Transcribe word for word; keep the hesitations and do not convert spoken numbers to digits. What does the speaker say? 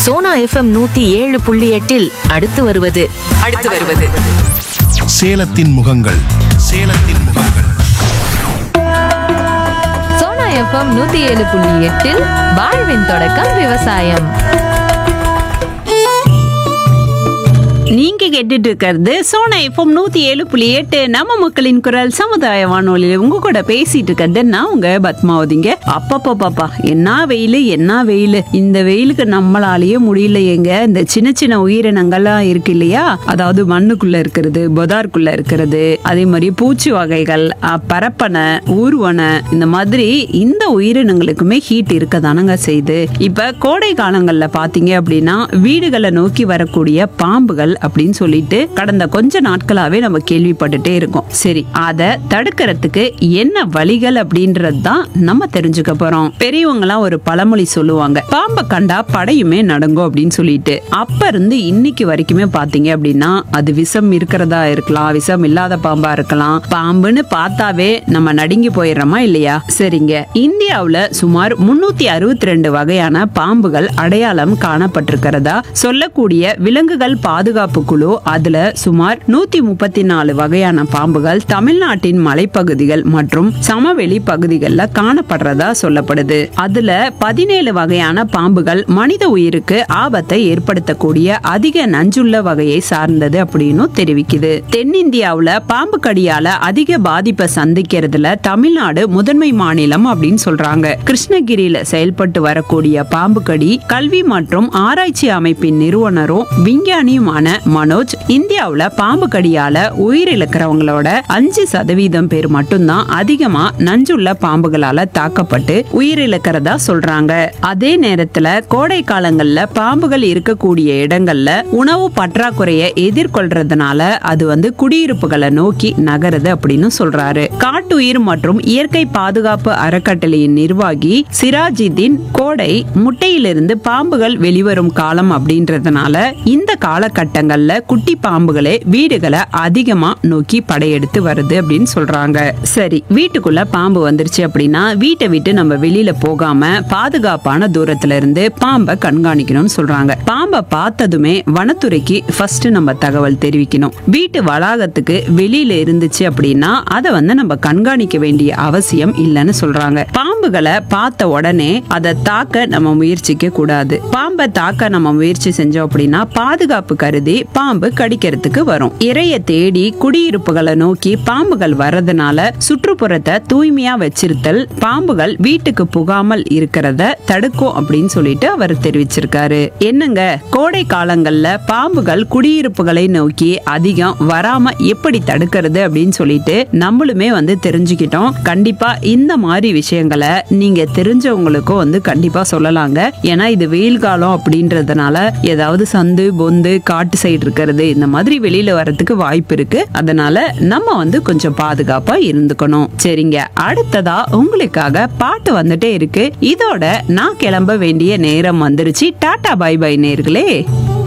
Sona FM நூத்தி ஏழு புள்ளி எட்டில் அடுத்து வருவது அடுத்து வருவது சேலத்தின் முகங்கள் சேலத்தின் முகங்கள் சோனா எஃப்எம் நூத்தி ஏழு புள்ளி எட்டில் வாழ்வின் தொடக்கம் விவசாயம். நீங்க கேட்டுட்டு இருக்கிறது சோனா எஃப்எம் நூத்தி ஏழு புள்ளி எட்டு நம்ம மக்களின் குரல் சமுதாய வானொலியில உங்க கூட பேசிட்டு இருக்கிறது நான் உங்க பத்மாவதிங்க. அப்பப்பா பாப்பா என்ன வெயில் என்ன வெயில், இந்த வெயிலுக்கு நம்மளாலேயே முடியலையேங்க. இந்த சின்ன சின்ன உயிரினங்கள்லாம் இருக்கு இல்லையா, அதாவது மண்ணுக்குள்ள இருக்கிறது, பொதார்க்குள்ள இருக்கிறது, அதே மாதிரி பூச்சி வகைகள், பரப்பனை, ஊர்வனை, இந்த மாதிரி இந்த உயிரினங்களுக்குமே ஹீட் இருக்கதானங்க செய்யுது. இப்ப கோடை காலங்கள்ல பாத்தீங்க அப்படின்னா வீடுகளை நோக்கி வரக்கூடிய பாம்புகள் அப்படின்னு சொல்லிட்டு கடந்த கொஞ்ச நாட்களாவே நம்ம கேள்விப்பட்டுட்டே இருக்கோம். சரி, அதை தடுக்கிறதுக்கு என்ன வழிகள் அப்படின்றது தான் நம்ம தெரிஞ்சுக்க போறோம். பெரியவங்க எல்லாம் ஒரு பழமொழி சொல்லுவாங்க, பாம்பை கண்டா படையுமே நடுங்கும் அப்படின்னு சொல்லிட்டு. அப்ப இருந்து இன்னைக்கு வரைக்குமே பாத்தீங்க அப்படின்னா அது விஷம் இருக்கிறதா இருக்கலாம், விஷம் இல்லாத பாம்பா இருக்கலாம். பாம்புன்னு பார்த்தாவே நம்ம நடுங்கி போயிடுறோமா இல்லையா? சரிங்க, இந்தியாவுல சுமார் முன்னூத்தி அறுபத்தி ரெண்டு வகையான பாம்புகள் அடையாளம் காணப்பட்டிருக்கிறதா சொல்லக்கூடிய விலங்குகள் பாதுகாப்பு குழு அதுல சுமார் நூத்தி முப்பத்தி நாலு வகையான பாம்புகள் தமிழ்நாட்டின் மலைப்பகுதிகள் மற்றும் சமவெளி பகுதிகளில் காணப்படுறதா சொல்லப்படுது. அதுல பதினேழு வகையான பாம்புகள் மனித உயிருக்கு ஆபத்தை ஏற்படுத்தக்கூடிய அதிக நஞ்சுள்ள வகையை சார்ந்தது அப்படின்னு தெரிவிக்குது. தென்னிந்தியாவுல பாம்பு கடியால அதிக பாதிப்பை சந்திக்கிறதுல தமிழ்நாடு முதன்மை மாநிலம் அப்படின்னு சொல்றாங்க. கிருஷ்ணகிரியில செயல்பட்டு வரக்கூடிய பாம்பு கடி கல்வி மற்றும் ஆராய்ச்சி அமைப்பின் நிறுவனரும் விஞ்ஞானியுமான மனோஜ், இந்தியாவுல பாம்பு கடியால உயிரிழக்கிறவங்களோட அஞ்சு சதவீதம் பேர் மட்டும்தான் அதிகமா நஞ்சுள்ள பாம்புகளால தாக்கப்பட்டு உயிரிழக்கிறதா சொல்றாங்க. அதே நேரத்துல கோடை காலங்கள்ல பாம்புகள் இருக்கக்கூடிய இடங்கள்ல உணவு பற்றாக்குறையை எதிர்கொள்றதுனால அது வந்து குடியிருப்புகளை நோக்கி நகருது அப்படின்னு சொல்றாரு. காட்டுயிர் மற்றும் இயற்கை பாதுகாப்பு அறக்கட்டளையின் நிர்வாகி சிராஜுதீன், கோடை முட்டையிலிருந்து பாம்புகள் வெளிவரும் காலம் அப்படின்றதுனால இந்த காலகட்டங்கள்ல குட்டி பாம்புகளே வீடுகளை அதிகமா நோக்கி படையெடுத்து வருது அப்படின்னு சொல்றாங்க. சரி, வீட்டுக்குள்ள பாம்பு வந்துருச்சு அப்படின்னா வீட்டை விட்டு நம்ம வெளியில போகாம பாதுகாப்பான தூரத்துல இருந்து பாம்பை கண்காணிக்கணும்னு சொல்றாங்க. பாம்பை பார்த்ததுமே வனத்துறைக்கு ஃபர்ஸ்ட் நம்ம தகவல் தெரிவிக்கணும். வீட்டு வளாகத்துக்கு வெளியில இருந்துச்சு அப்படின்னா அதை வந்து நம்ம கண்காணிக்க வேண்டிய அவசியம் இல்லைன்னு சொல்றாங்க. பாம்புகளை பார்த்த உடனே அதை தாக்க நம்ம முயற்சிக்க கூடாது. பாம்பை தாக்க நம்ம முயற்சி செஞ்சோம் அப்படின்னா பாதுகாப்பு கருதி பாம்பு கடிக்கிறதுக்கு வரும். இரைய தேடி குடியிருப்புகளை நோக்கி பாம்புகள் வர்றதுனால சுற்றுப்புறத்தை தூய்மையா வச்சிருத்தல் பாம்புகள் வீட்டுக்கு புகாமல் இருக்கிறத தடுக்கும் அப்படின்னு சொல்லிட்டு அவர் தெரிவிச்சிருக்காரு. என்னங்க, கோடை காலங்கள்ல பாம்புகள் குடியிருப்புகளை நோக்கி அதிகம் வராம எப்படி தடுக்கிறது அப்படின்னு சொல்லிட்டு நம்மளுமே வந்து தெரிஞ்சுக்கிட்டோம். கண்டிப்பா இந்த மாதிரி விஷயங்களை நீங்க தெரிஞ்சவங்களுக்கும் வந்து கண்டிப்பா சொல்லலாங்க. ஏன்னா இது வெயில் காலம் அப்படின்றதுனால ஏதாவது சந்து பொந்து காட்டு சைடு இருக்கிறது இந்த மாதிரி வெளியில வரதுக்கு வாய்ப்பு இருக்கு. அதனால நம்ம வந்து கொஞ்சம் பாதுகாப்பா இருந்துக்கணும். சரிங்க, அடுத்ததா உங்களுக்காக பாட்டு வந்துட்டே இருக்கு. இதோட நான் கிளம்ப வேண்டிய நேரம் வந்துருச்சு. டாடா பை பை நேர்களே.